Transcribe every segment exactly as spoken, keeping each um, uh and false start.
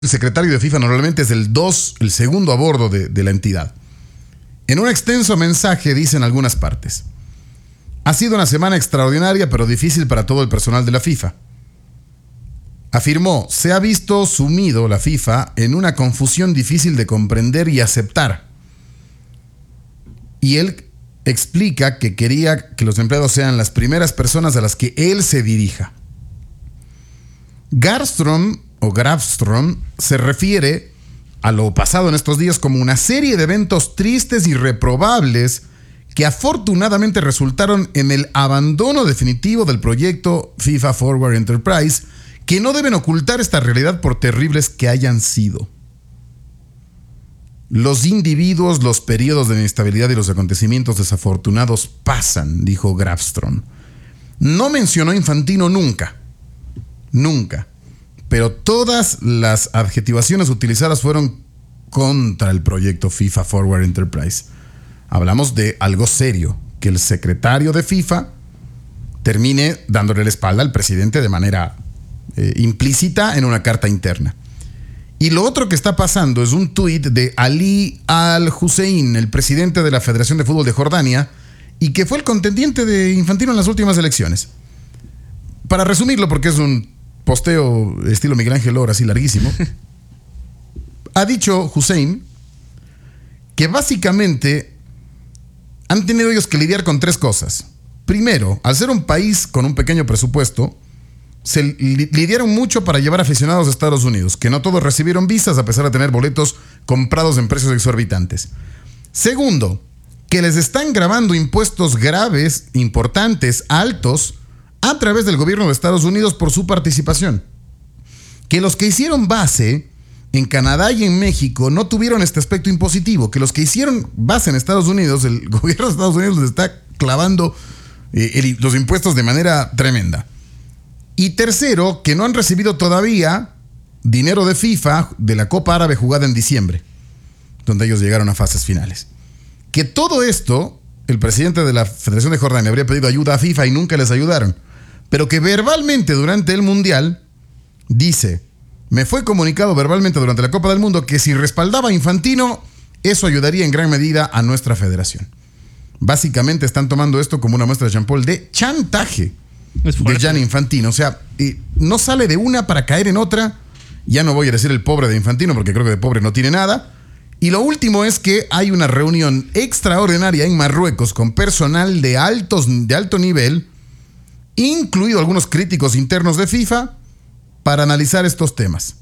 El secretario de FIFA normalmente es el dos, el segundo a bordo de, de la entidad. En un extenso mensaje dice en algunas partes: ha sido una semana extraordinaria pero difícil para todo el personal de la FIFA. Afirmó, se ha visto sumido la FIFA en una confusión difícil de comprender y aceptar. Y él explica que quería que los empleados sean las primeras personas a las que él se dirija. Garstrom o Grafström se refiere a lo pasado en estos días como una serie de eventos tristes y reprobables que afortunadamente resultaron en el abandono definitivo del proyecto FIFA Forward Enterprise, que no deben ocultar esta realidad por terribles que hayan sido. Los individuos, los periodos de inestabilidad y los acontecimientos desafortunados pasan, dijo Grafström. No mencionó Infantino nunca, nunca, pero todas las adjetivaciones utilizadas fueron contra el proyecto FIFA Forward Enterprise. Hablamos de algo serio, que el secretario de FIFA termine dándole la espalda al presidente de manera eh, implícita en una carta interna. Y lo otro que está pasando es un tuit de Ali Al-Hussein, el presidente de la Federación de Fútbol de Jordania, y que fue el contendiente de Infantino en las últimas elecciones. Para resumirlo, porque es un posteo estilo Miguel Ángel Lora, así larguísimo, ha dicho Hussein que básicamente han tenido ellos que lidiar con tres cosas. Primero, al ser un país con un pequeño presupuesto, se lidiaron mucho para llevar aficionados a Estados Unidos, que no todos recibieron visas a pesar de tener boletos comprados en precios exorbitantes. Segundo, que les están grabando impuestos graves, importantes, altos, a través del gobierno de Estados Unidos por su participación. Que los que hicieron base en Canadá y en México no tuvieron este aspecto impositivo, que los que hicieron base en Estados Unidos, el gobierno de Estados Unidos les está clavando eh, el, los impuestos de manera tremenda. Y tercero, que no han recibido todavía dinero de FIFA de la Copa Árabe jugada en diciembre, donde ellos llegaron a fases finales. Que todo esto, el presidente de la Federación de Jordania habría pedido ayuda a FIFA y nunca les ayudaron, pero que verbalmente durante el Mundial dice, me fue comunicado verbalmente durante la Copa del Mundo que si respaldaba a Infantino, eso ayudaría en gran medida a nuestra federación. Básicamente están tomando esto como una muestra de Jean-Paul de chantaje de Gianni Infantino. O sea, eh, no sale de una para caer en otra. Ya no voy a decir el pobre de Infantino, porque creo que de pobre no tiene nada. Y lo último es que hay una reunión extraordinaria en Marruecos con personal de, altos, de alto nivel, incluido algunos críticos internos de FIFA, para analizar estos temas.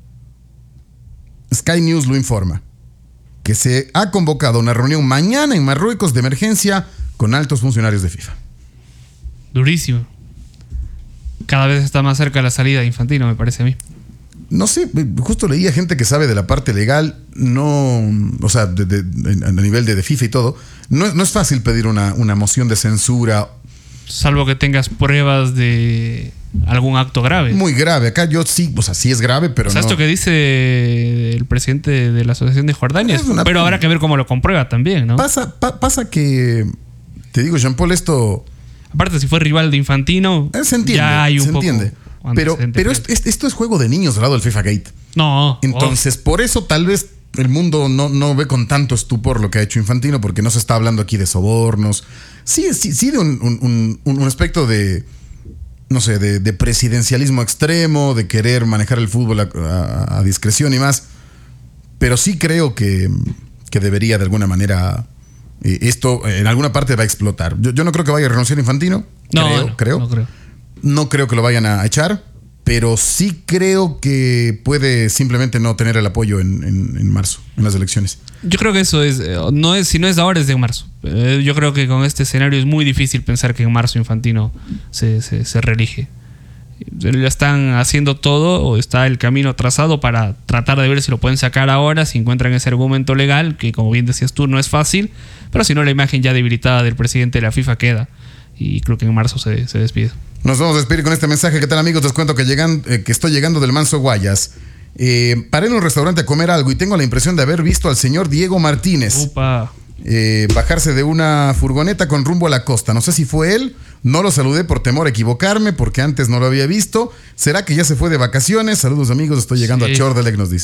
Sky News lo informa, que se ha convocado una reunión mañana en Marruecos de emergencia con altos funcionarios de FIFA. Durísimo. Cada vez está más cerca la salida de Infantino, me parece a mí. No sé, justo leía gente que sabe de la parte legal, no, o sea, de, de, a nivel de, de FIFA y todo, no, no es fácil pedir una, una moción de censura. Salvo que tengas pruebas de algún acto grave. Muy grave. Acá yo sí, o sea, sí es grave, pero o sea, no. Esto que dice el presidente de la Asociación de Jordania, es una... pero habrá que ver cómo lo comprueba también, ¿no? Pasa, pa, pasa que, te digo, Jean-Paul, esto... Aparte, si fue rival de Infantino, se entiende, ya hay un se poco entiende. Pero, pero esto, esto es juego de niños al lado del FIFA Gate. No. Entonces, oh. por eso tal vez el mundo no, no ve con tanto estupor lo que ha hecho Infantino, porque no se está hablando aquí de sobornos. Sí, sí, sí de un, un, un, un aspecto de, no sé, de, de presidencialismo extremo, de querer manejar el fútbol a, a, a discreción y más. Pero sí creo que, que debería de alguna manera... Esto en alguna parte va a explotar. Yo, yo no creo que vaya a renunciar Infantino. No, creo, no, creo. no creo. No creo que lo vayan a echar, pero sí creo que puede simplemente no tener el apoyo en, en, en marzo, en las elecciones. Yo creo que eso es, no es, si no es ahora, es de marzo. Yo creo que con este escenario es muy difícil pensar que en marzo Infantino se, se, se reelige. Ya están haciendo todo, o está el camino trazado para tratar de ver si lo pueden sacar ahora, si encuentran ese argumento legal, que como bien decías tú, no es fácil, pero si no, la imagen ya debilitada del presidente de la FIFA queda, y creo que en marzo se, se despide. Nos vamos a despedir con este mensaje. ¿Qué tal, amigos? Les cuento que, llegan, eh, que estoy llegando del Manso Guayas. Eh, paré en un restaurante a comer algo y tengo la impresión de haber visto al señor Diego Martínez Upa. Eh, bajarse de una furgoneta con rumbo a la costa. No sé si fue él No lo saludé por temor a equivocarme, porque antes no lo había visto. ¿Será que ya se fue de vacaciones? Saludos amigos, estoy llegando Sí. a Chordelec, nos dice.